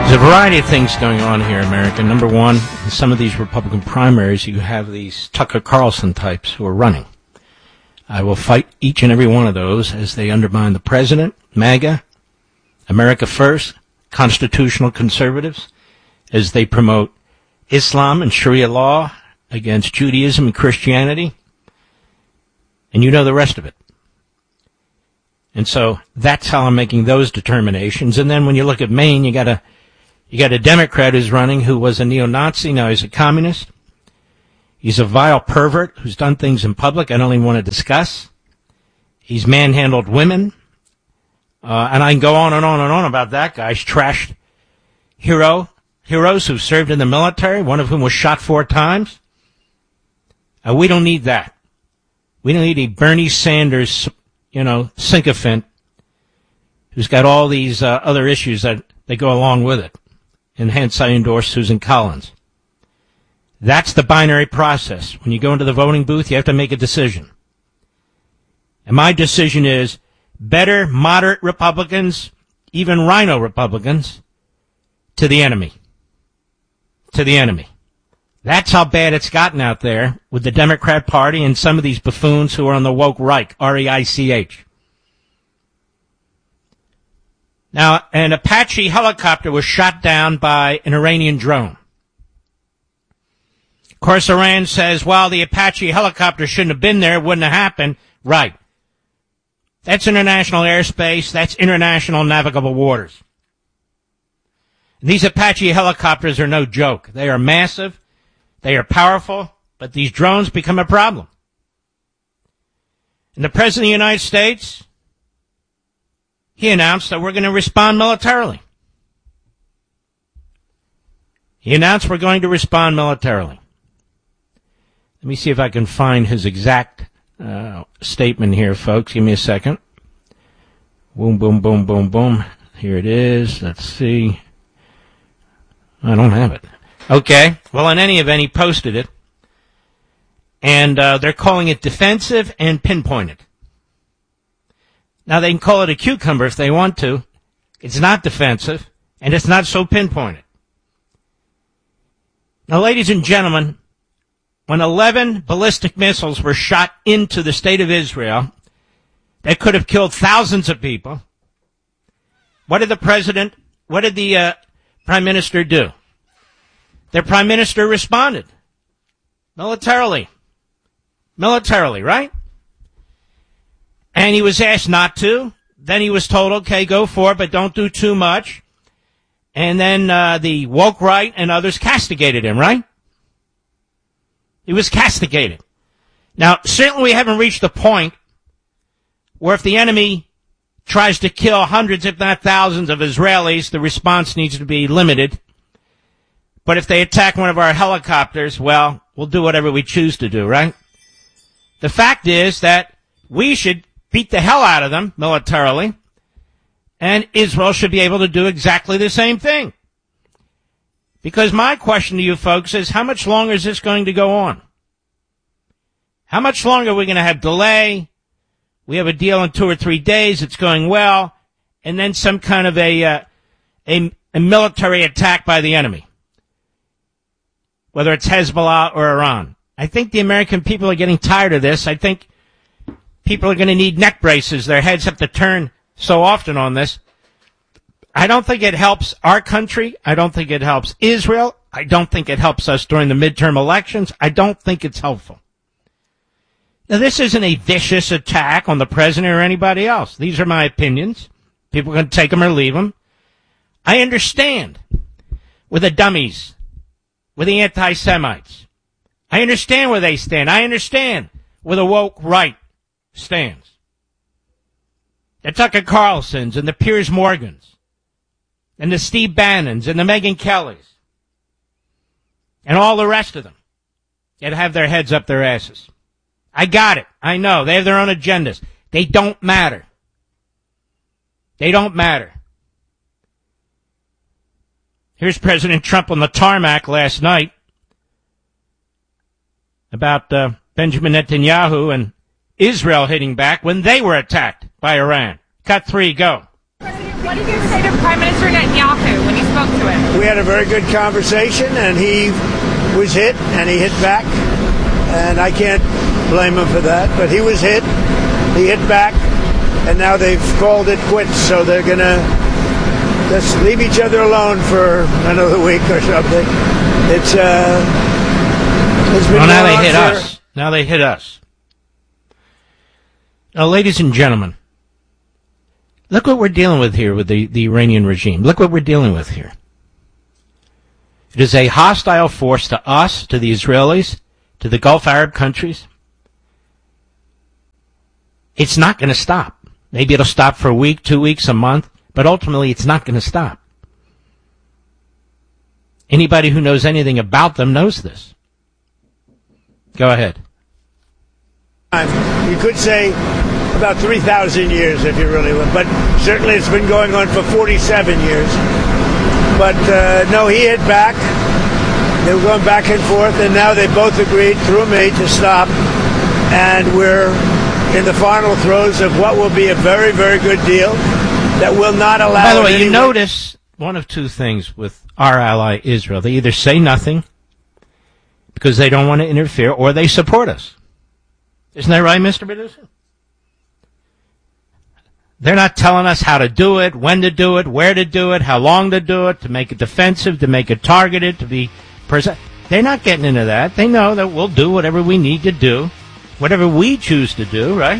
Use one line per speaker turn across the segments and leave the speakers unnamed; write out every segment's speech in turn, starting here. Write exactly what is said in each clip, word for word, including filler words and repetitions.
There's a variety of things going on here, America. Number one, in some of these Republican primaries, you have these Tucker Carlson types who are running. I will fight each and every one of those as they undermine the president, MAGA, America First, constitutional conservatives, as they promote Islam and Sharia law against Judaism and Christianity. And you know the rest of it. And so that's how I'm making those determinations. And then when you look at Maine, you got a you got a Democrat who's running who was a neo-Nazi, now he's a communist. He's a vile pervert who's done things in public I don't even want to discuss. He's manhandled women. Uh, and I can go on and on and on about that guy. He's trashed hero, heroes who served in the military, one of whom was shot four times. Uh, we don't need that. We don't need a Bernie Sanders, you know, sycophant who's got all these uh, other issues that, that go along with it. And hence I endorse Susan Collins. That's the binary process. When you go into the voting booth, you have to make a decision. And my decision is better moderate Republicans, even rhino Republicans, to the enemy. To the enemy. That's how bad it's gotten out there with the Democrat Party and some of these buffoons who are on the woke Reich, R E I C H. Now, an Apache helicopter was shot down by an Iranian drone. Of course, Iran says, well, the Apache helicopter shouldn't have been there. It wouldn't have happened. Right. That's international airspace. That's international navigable waters. These Apache helicopters are no joke. They are massive. They are powerful. But these drones become a problem. And the President of the United States, he announced that we're going to respond militarily. He announced we're going to respond militarily. Let me see if I can find his exact uh, statement here, folks. Give me a second. Boom, boom, boom, boom, boom. Here it is. Let's see. I don't have it. Okay. Well, in any event, he posted it. And uh, they're calling it defensive and pinpointed. Now, they can call it a cucumber if they want to. It's not defensive, and it's not so pinpointed. Now, ladies and gentlemen, when eleven ballistic missiles were shot into the state of Israel that could have killed thousands of people, what did the president, what did the uh, prime minister do? Their prime minister responded militarily. Militarily, right? And he was asked not to. Then he was told, okay, go for it, but don't do too much. And then uh, the woke right and others castigated him, right? He was castigated. Now, certainly we haven't reached the point where if the enemy tries to kill hundreds, if not thousands, of Israelis, the response needs to be limited. But if they attack one of our helicopters, well, we'll do whatever we choose to do, right? The fact is that we should beat the hell out of them militarily, and Israel should be able to do exactly the same thing. Because my question to you folks is, how much longer is this going to go on? How much longer are we going to have delay? We have a deal in two or three days. It's going well. And then some kind of a, uh, a, a military attack by the enemy. Whether it's Hezbollah or Iran. I think the American people are getting tired of this. I think people are going to need neck braces. Their heads have to turn so often on this. I don't think it helps our country. I don't think it helps Israel. I don't think it helps us during the midterm elections. I don't think it's helpful. Now, this isn't a vicious attack on the president or anybody else. These are my opinions. People can take them or leave them. I understand with the dummies, with the anti-Semites. I understand where they stand. I understand where the woke right stands. The Tucker Carlsons and the Piers Morgans and the Steve Bannons and the Megyn Kellys and all the rest of them that have their heads up their asses. I got it. I know. They have their own agendas. They don't matter. They don't matter. Here's President Trump on the tarmac last night about uh, Benjamin Netanyahu and Israel hitting back when they were attacked by Iran. Cut three, go.
President, what did you say to Prime Minister Netanyahu when you spoke to him? we had a very good conversation, and he was hit, and he hit back, and I can't blame him for that, but he was hit, he hit back, and now they've called it quits, so they're going to just leave each other alone for another week or something. It's, uh, it's been
well, now they hit
for...
us. Now they hit us. Now, ladies and gentlemen, look what we're dealing with here with the, the Iranian regime. Look what we're dealing with here. It is a hostile force to us, to the Israelis, to the Gulf Arab countries. It's not going to stop. Maybe it'll stop for a week, two weeks, a month, but ultimately it's not going to stop. Anybody who knows anything about them knows this. Go ahead.
You could say about three thousand years if you really want, but certainly it's been going on for forty-seven years. But uh, no, he hit back. They were going back and forth, and now they both agreed through me to stop. And we're in the final throes of what will be a very, very good deal that will not allow...
By the way, you
anyone...
notice one of two things with our ally Israel. They either say nothing because they don't want to interfere, or they support us. Isn't that right, Mister Medusa? They're not telling us how to do it, when to do it, where to do it, how long to do it, to make it defensive, to make it targeted, to be... Pers- They're not getting into that. They know that we'll do whatever we need to do, whatever we choose to do, right?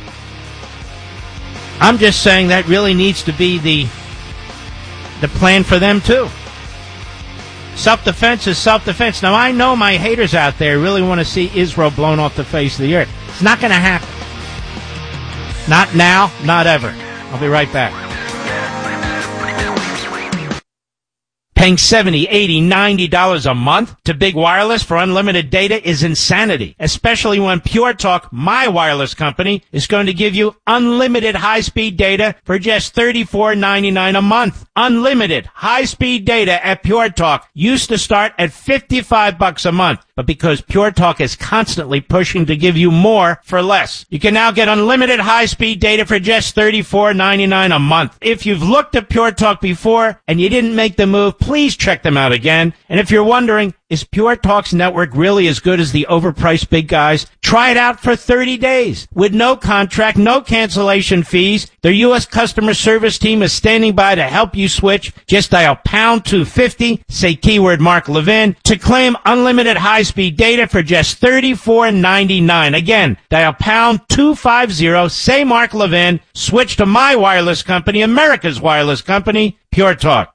I'm just saying that really needs to be the the plan for them, too. Self-defense is self-defense. Now, I know my haters out there really want to see Israel blown off the face of the earth. It's not going to happen. Not now, not ever. I'll be right back. Paying seventy dollars, eighty dollars, ninety dollars a month to Big Wireless for unlimited data is insanity, especially when Pure Talk, my wireless company, is going to give you unlimited high-speed data for just thirty-four ninety-nine a month. Unlimited high-speed data at Pure Talk used to start at fifty-five bucks a month, but because Pure Talk is constantly pushing to give you more for less, you can now get unlimited high-speed data for just thirty-four ninety-nine a month. If you've looked at Pure Talk before and you didn't make the move, please check them out again. And if you're wondering, is Pure Talk's network really as good as the overpriced big guys? Try it out for thirty days with no contract, no cancellation fees. Their U S customer service team is standing by to help you switch. Just dial pound two fifty, say keyword Mark Levin, to claim unlimited high-speed data for just thirty-four ninety-nine. Again, dial pound two fifty, say Mark Levin, switch to my wireless company, America's wireless company, Pure Talk.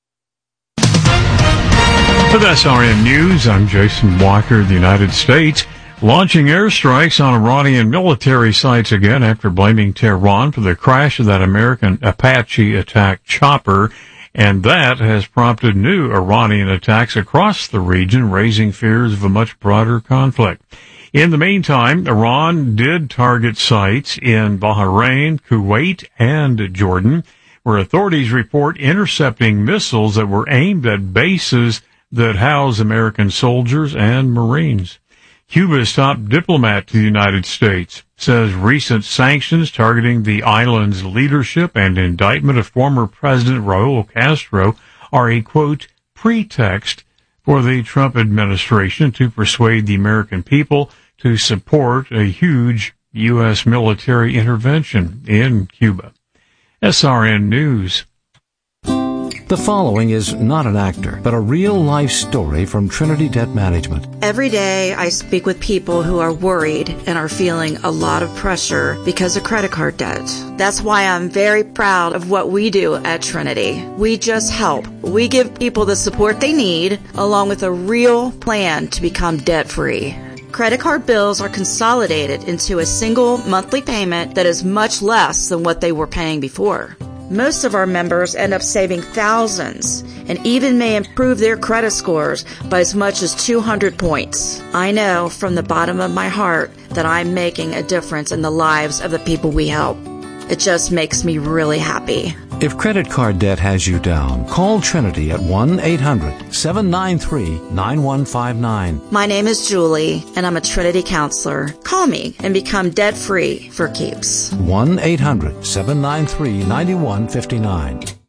With S R N News, I'm Jason Walker. The United States launching airstrikes on Iranian military sites again after blaming Tehran for the crash of that American Apache attack chopper, and that has prompted new Iranian attacks across the region, raising fears of a much broader conflict. In the meantime, Iran did target sites in Bahrain, Kuwait, and Jordan, where authorities report intercepting missiles that were aimed at bases that house American soldiers and Marines. Cuba's top diplomat to the United States says recent sanctions targeting the island's leadership and indictment of former President Raul Castro are a, quote, pretext for the Trump administration to persuade the American people to support a huge U S military intervention in Cuba. S R N News.
The following is not an actor, but a real-life story from Trinity Debt Management.
Every day I speak with people who are worried and are feeling a lot of pressure because of credit card debt. That's why I'm very proud of what we do at Trinity. We just help. We give people the support they need, along with a real plan to become debt-free. Credit card bills are consolidated into a single monthly payment that is much less than what they were paying before. Most of our members end up saving thousands and even may improve their credit scores by as much as two hundred points. I know from the bottom of my heart that I'm making a difference in the lives of the people we help. It just makes me really happy.
If credit card debt has you down, call Trinity at one eight hundred seven nine three nine one five nine.
My name is Julie, and I'm a Trinity counselor. Call me and become debt-free for keeps.
one eight hundred seven nine three nine one five nine.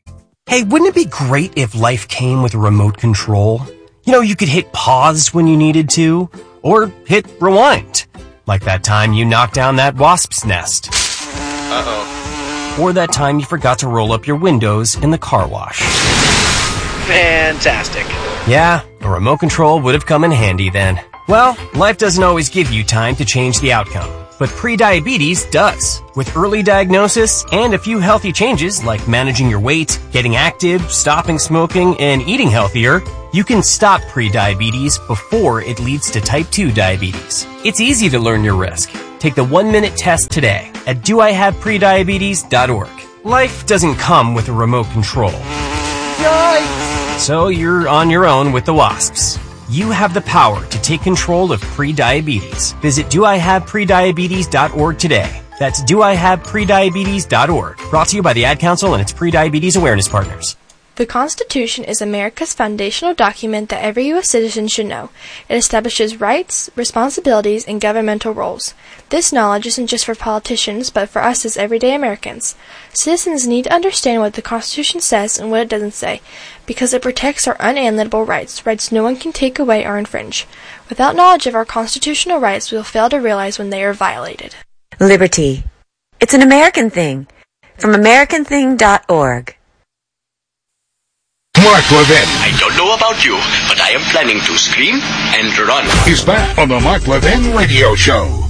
Hey, wouldn't it be great if life came with a remote control? You know, you could hit pause when you needed to, or hit rewind. Like that time you knocked down that wasp's nest.
Uh-oh.
Or that time you forgot to roll up your windows in the car wash.
Fantastic.
Yeah, a remote control would have come in handy then. Well, life doesn't always give you time to change the outcome, but prediabetes does. With early diagnosis and a few healthy changes like managing your weight, getting active, stopping smoking, and eating healthier, you can stop prediabetes before it leads to type two diabetes. It's easy to learn your risk. Take the one-minute test today at do I have prediabetes dot org. Life doesn't come with a remote control. Yikes! So you're on your own with the wasps. You have the power to take control of prediabetes. Visit do I have prediabetes dot org today. That's do I have prediabetes dot org. Brought to you by the Ad Council and its prediabetes awareness partners.
The Constitution is America's foundational document that every U S citizen should know. It establishes rights, responsibilities, and governmental roles. This knowledge isn't just for politicians, but for us as everyday Americans. Citizens need to understand what the Constitution says and what it doesn't say, because it protects our unalienable rights, rights no one can take away or infringe. Without knowledge of our constitutional rights, we will fail to realize when they are violated.
Liberty. It's an American thing. From American Thing dot org.
Mark Levin.
I don't know about you, but I am planning to scream and run.
He's back on the Mark Levin Radio Show.